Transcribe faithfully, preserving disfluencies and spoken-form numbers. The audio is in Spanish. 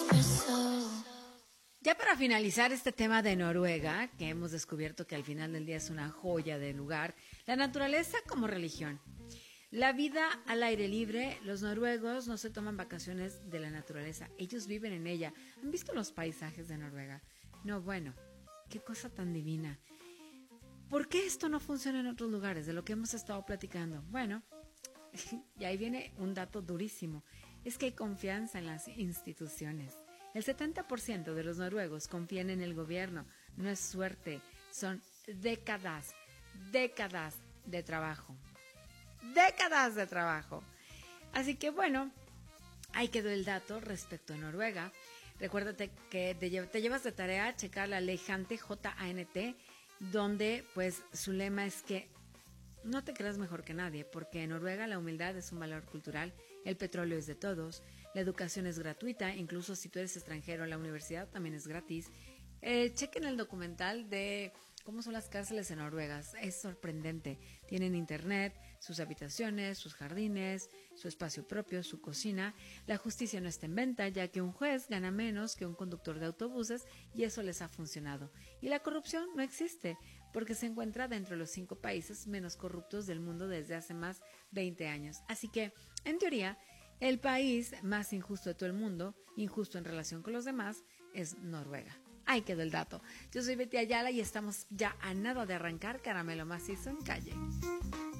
Ya para finalizar este tema de Noruega, que hemos descubierto que al final del día es una joya de lugar, la naturaleza como religión. La vida al aire libre, los noruegos no se toman vacaciones de la naturaleza, ellos viven en ella. ¿Han visto los paisajes de Noruega? No, bueno, qué cosa tan divina. ¿Por qué esto no funciona en otros lugares de lo que hemos estado platicando? Bueno, y ahí viene un dato durísimo, es que hay confianza en las instituciones. El setenta por ciento de los noruegos confían en el gobierno, no es suerte, son décadas, décadas de trabajo, décadas de trabajo. Así que bueno, ahí quedó el dato respecto a Noruega. Recuérdate que te llevas de tarea a checar la ley Jante, J A N T, donde pues su lema es que no te creas mejor que nadie, porque en Noruega la humildad es un valor cultural, el petróleo es de todos, la educación es gratuita, incluso si tú eres extranjero, la universidad también es gratis. Eh, chequen el documental de cómo son las cárceles en Noruega, es sorprendente. Tienen internet, sus habitaciones, sus jardines, su espacio propio, su cocina. La justicia no está en venta, ya que un juez gana menos que un conductor de autobuses y eso les ha funcionado. Y la corrupción no existe, porque se encuentra dentro de los cinco países menos corruptos del mundo desde hace más de veinte años. Así que, en teoría, el país más injusto de todo el mundo, injusto en relación con los demás, es Noruega. Ahí quedó el dato. Yo soy Betty Ayala y estamos ya a nada de arrancar Caramelo Macizo en Calle.